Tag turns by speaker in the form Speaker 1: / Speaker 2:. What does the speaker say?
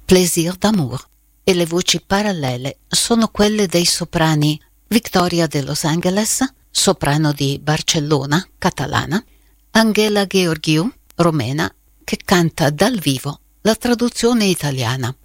Speaker 1: Plaisir d'amour, e le voci parallele sono quelle dei soprani Victoria de Los Angeles, soprano di Barcellona, catalana, Angela Gheorghiu, romena, che canta dal vivo la traduzione italiana,